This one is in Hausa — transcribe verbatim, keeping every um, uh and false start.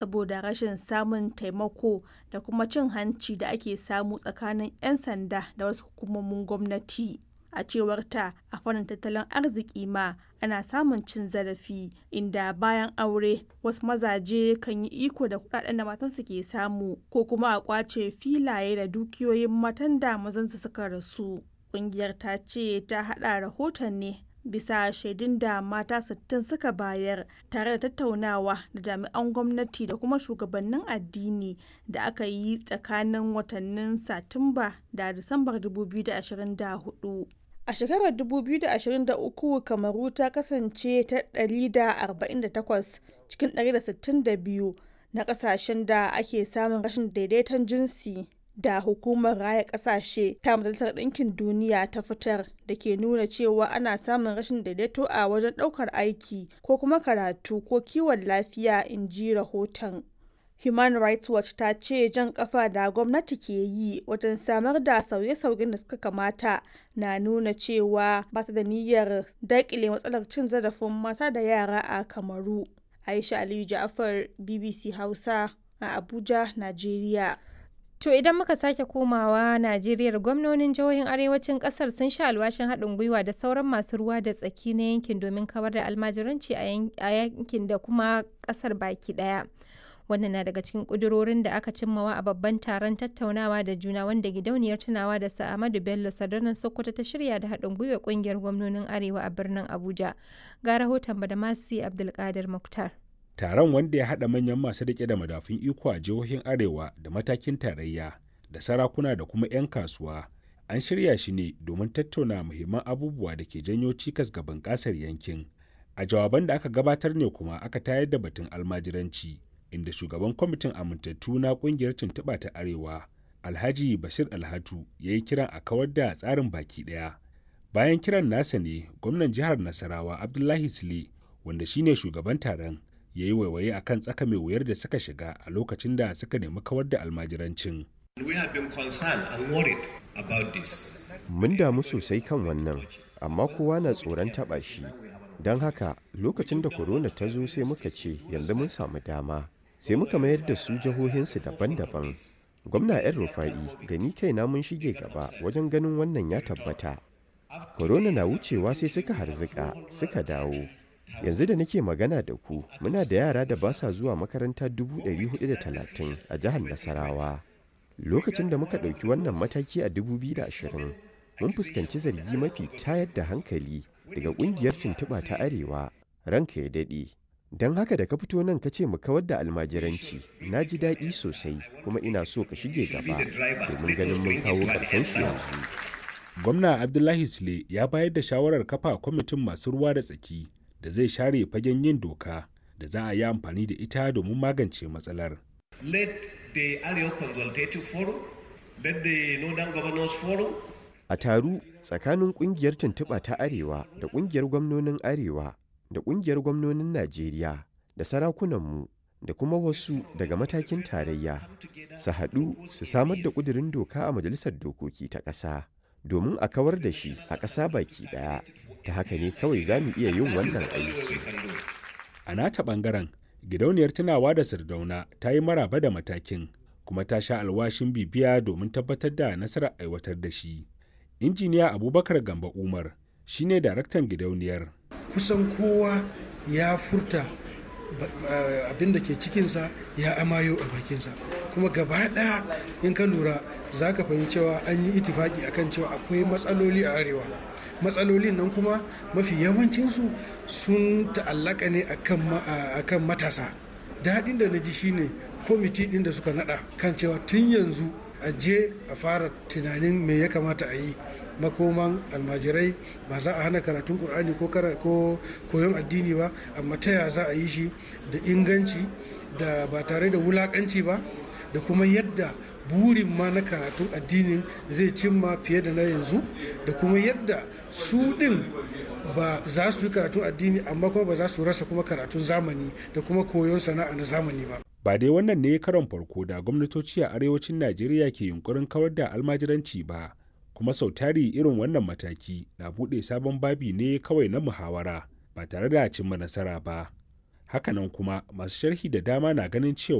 saboda rashin samun taimako da kuma cin hanci da ake samu tsakanin 'yan sanda da wasu hukumomin gwamnati. A cewar ta, a fannin tattalin arziki ma ana samun cin zarafi, inda bayan aure wasu mazaje kan yi iko da kudaden da matansu ke samu ko kuma a kwace filaye da dukiyoyin matan da mazansu suka rasu. Ƙungiyar ta ce ta haɗa rahoton ne bisa shaidun da mata sittin suka bayar, tare da tattaunawa da jami'an gwamnati da kuma shugabannin addini da aka yi tsakanin watannin Satumba da Disambar dubu biyu da ashirin da hudu. A shekarar dubu biyu da ashirin da uku, Kamaru ta kasance ta ɗari da arba'in da takwas cikin ɗari da sittin da biyu na ƙasashen da ake samun rashin daidaiton jinsi da Hukumar Raya Ƙasashe ta Majalisar Ɗinkin Duniya ta fitar, da ke nuna cewa ana samun rashin daidaito a wajen ɗaukar aiki ko kuma karatu ko kiwon lafiya, in ji rahoton. Human Rights Watch ta ce jan kafa da gwamnati ke yi wajen samar da sauye-sauyen da suka kamata na nuna cewa ba ta da niyyar daƙile matsalar cin zarafin mata da yara a Kamaru. Aisha Aliyu Ja'far, B B C Hausa a Abuja, Najeriya. To idan muka sake komawa Najeriya, gwamnonin jihohin arewacin kasar sun sha alwashin haɗin gwiwa da sauran masu ruwa da tsaki na yankin domin kawar da almajiranci a yankin da kuma kasar baki ɗaya. Wannan na daga cikin ƙudurorin da aka cimmawa a babban taron tattaunawa da juna wanda gidauniyar tunawa da Sa Ahmadu Bello Sardaunan Sokoto ta shirya da haɗin gwiwa ƙungiyar gwamnonin Arewa a birnin Abuja. Ga rahoton Badamasi Abdulkadir Muktar. Taron, wanda ya haɗa manyan masu riƙe da madafun iko a jihohin Arewa da matakin tarayya da sarakuna da kuma 'yan kasuwa, an shirya shi ne domin tattauna muhimman abubuwa da ke janyo cikas ga bunƙasar yankin. A jawaban da aka gabatar ne kuma aka tayar da batun almajiranci, inda shugaban kwamitin amintattu na ƙungiyar tuntuɓa ta Arewa, Alhaji Bashir Alhatu, ya yi kiran a kawar da tsarin baki ɗaya. Bayan kiran nasa ne, gwamnan jihar Nasarawa Abdullahi Sule, wanda shine shugaban taron, ya yi waiwaye a kan tsaka mai wuyar da suka shiga a lokacin da suka nemi kawar da almajirancin. Mun damu sosai kan wannan, amma kowa na tsoron taɓa shi. Don haka lokacin da korona ta zo sai muka ce yanzu mun samu dama, sai muka mayar da su jihohinsu daban-daban. Gwamna 'yan Rufa'i da ni kaina mun shige gaba wajen ganin wannan ya tabbata. Korona na wucewa sai suka harzika suka dawo. Yanzu da nake magana da ku, muna da yara da ba sa zuwa makaranta dubu ɗari hudu da talatin a jihar Nasarawa. Lokacin da muka ɗauki wannan mataki a dubu biyu da ashirin, mun fuskanci zargi mafi tayar da hankali daga ƙungiyar tuntuɓa ta Arewa, ranka ya daɗe. Don haka da ka fito nan ka ce mu kawar da almajiranci, na ji daɗi sosai, kuma ina so ka shige gaba domin ganin mun kawo ƙarshen shi yanzu. Gwamna Abdullahi Sule ya bayar da shawarar kafa kwamitin masu ruwa da tsaki da zai share fagen yin doka da za a yi amfani da ita domin magance matsalar. Let the Arewa Consultative Forum, let the Northern Governors Forum. A taru tsakanin ƙungiyar tuntuɓa ta Arewa da ƙungiyar gwamnonin Arewa da ƙungiyar gwamnonin Najeriya da sarakunanmu da kuma wasu daga matakin tarayya su haɗu su samar da ƙudurin doka a Majalisar Dokoki ta ƙasa domin a kawar da shi a ƙasa baki ɗaya. Ta haka ne kawai za mu iya yin wannan aiki. A nata ɓangaren, gidauniyar tunawa da Sardauna ta yi maraba da matakin, kuma ta sha alwashin bibiya domin tabbatar da nasarar aiwatar da shi. Injiniya Abubakar Gamba Umar shine daraktan gidauniyar. Kusan kowa ya furta abin da ke cikinsa ya amayo a bakinsa, kuma gaba ɗaya in ka lura za ka fahimci cewa an yi itifaki akan cewa akwai matsaloli a arewa. Matsalolin nan kuma mafi yawancinsu sun ta'allaka ne akan matasa. Daɗin da na ji shine kwamiti ɗin da suka naɗa kan cewa tun yanzu a je a fara tunanin me ya kamata a yi. Makoman almajirai ba za a hana karatun Kur'ani ko koyon addini ba, amma ta ya za a yi shi da inganci da ba tare da wulakanci ba, da kuma yadda burin ma na karatun addinin zai cimma fiye da na yanzu, da kuma yadda su ɗin ba za su yi karatun addini amma kuma ba za su rasa kuma karatun zamani da kuma koyon sana'a na zamani ba. Ba dai wannan ne karon farko da gwamnatoci a arewacin Najeriya ke yunkurin kawar da almajiranci ba, kuma sau tari irin wannan mataki na buɗe sabon babi ne kawai na muhawara ba tare da cimma nasara ba. Hakanan kuma masu sharhi da dama na ganin cewa